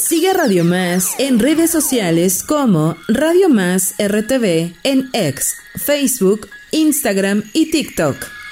Sigue a Radio Más en redes sociales como Radio Más RTV en X, Facebook, Instagram y TikTok.